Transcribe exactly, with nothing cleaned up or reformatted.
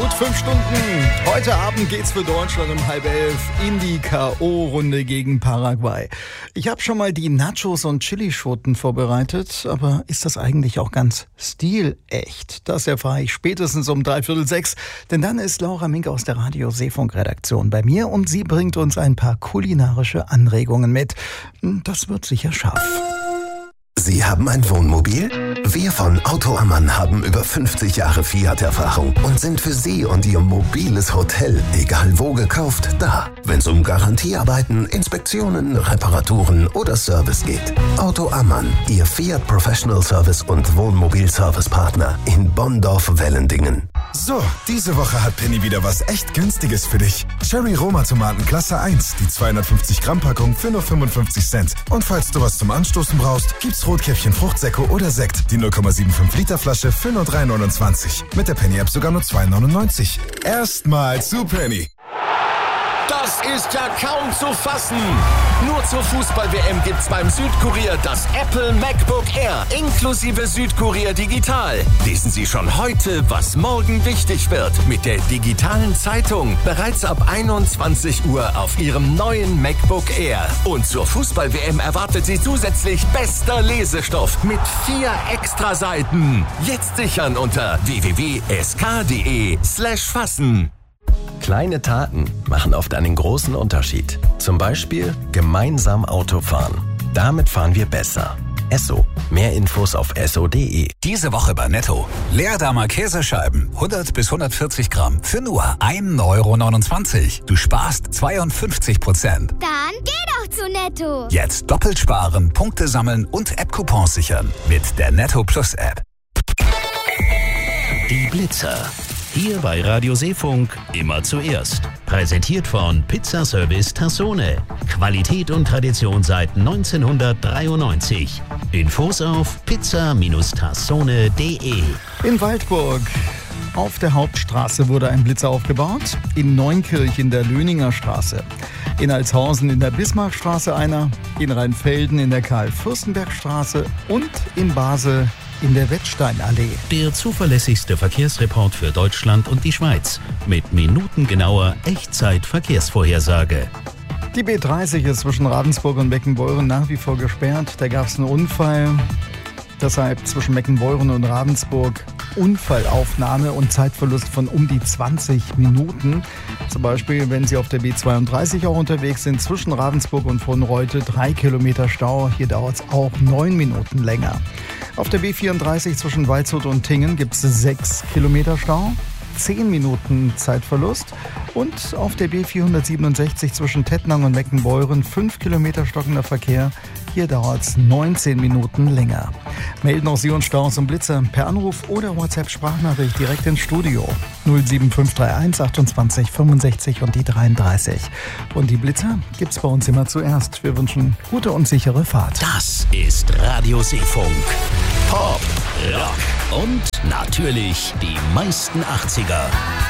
Gut fünf Stunden. Heute Abend geht's für Deutschland um halb elf in die K O-Runde gegen Paraguay. Ich habe schon mal die Nachos und Chilischoten vorbereitet, aber ist das eigentlich auch ganz stilecht? Das erfahre ich spätestens um dreiviertel sechs, denn dann ist Laura Mink aus der Radio-Seefunk-Redaktion bei mir und sie bringt uns ein paar kulinarische Anregungen mit. Das wird sicher scharf. Sie haben ein Wohnmobil? Wir von Auto Ammann haben über fünfzig Jahre Fiat-Erfahrung und sind für Sie und Ihr mobiles Hotel, egal wo gekauft, da. Wenn es um Garantiearbeiten, Inspektionen, Reparaturen oder Service geht. Auto Ammann, Ihr Fiat Professional Service und Wohnmobil-Service-Partner in Bonndorf-Wellendingen. So, diese Woche hat Penny wieder was echt Günstiges für dich. Cherry Roma Tomaten Klasse eins, die zweihundertfünfzig Gramm Packung für nur fünfundfünfzig Cent. Und falls du was zum Anstoßen brauchst, gibt's Rotkäppchen Fruchtsäcke oder Sekt, die null Komma fünfundsiebzig Liter Flasche für nur drei neunundzwanzig. Mit der Penny App sogar nur zwei neunundneunzig. Erstmal zu Penny. Das ist ja kaum zu fassen. Nur zur Fußball-W M gibt's beim Südkurier das Apple MacBook Air inklusive Südkurier Digital. Lesen Sie schon heute, was morgen wichtig wird mit der digitalen Zeitung. Bereits ab einundzwanzig Uhr auf Ihrem neuen MacBook Air. Und zur Fußball-W M erwartet Sie zusätzlich bester Lesestoff mit vier Extraseiten. Jetzt sichern unter w w w punkt s k punkt d e slash fassen. Kleine Taten machen oft einen großen Unterschied. Zum Beispiel gemeinsam Auto fahren. Damit fahren wir besser. Esso. Mehr Infos auf esso punkt d e. Diese Woche bei Netto. Leerdammer Käsescheiben. hundert bis hundertvierzig Gramm. Für nur ein Euro neunundzwanzig. Du sparst zweiundfünfzig Prozent. Dann geh doch zu Netto. Jetzt doppelt sparen, Punkte sammeln und App-Coupons sichern. Mit der Netto Plus App. Die Blitzer. Hier bei Radio Seefunk immer zuerst. Präsentiert von Pizzaservice Tassone. Qualität und Tradition seit neunzehnhundertdreiundneunzig. Infos auf pizza tassone punkt d e. In Waldburg. Auf der Hauptstraße wurde ein Blitzer aufgebaut. In Neunkirch in der Löninger Straße. In Altshausen in der Bismarckstraße einer. In Rheinfelden in der Karl-Fürstenberg-Straße. Und in Basel in der Wettsteinallee. Der zuverlässigste Verkehrsreport für Deutschland und die Schweiz. Mit minutengenauer Echtzeit-Verkehrsvorhersage. Die B dreißig ist zwischen Ravensburg und Meckenbeuren nach wie vor gesperrt. Da gab es einen Unfall. Deshalb zwischen Meckenbeuren und Ravensburg Unfallaufnahme und Zeitverlust von um die zwanzig Minuten. Zum Beispiel, wenn Sie auf der B zweiunddreißig auch unterwegs sind, zwischen Ravensburg und Vonreute drei Kilometer Stau. Hier dauert es auch neun Minuten länger. Auf der B vierunddreißig zwischen Waldshut und Tingen gibt es sechs Kilometer Stau. zehn Minuten Zeitverlust. Und auf der B vierhundertsiebenundsechzig zwischen Tettnang und Meckenbeuren fünf Kilometer stockender Verkehr. Hier dauert es neunzehn Minuten länger. Melden auch Sie uns Staus und Blitzer per Anruf oder WhatsApp-Sprachnachricht direkt ins Studio. null sieben fünf drei eins achtundzwanzig fünfundsechzig und die dreiunddreißig. Und die Blitzer gibt's bei uns immer zuerst. Wir wünschen gute und sichere Fahrt. Das ist Radio Seefunk. Pop, Rock und natürlich die meisten achtziger.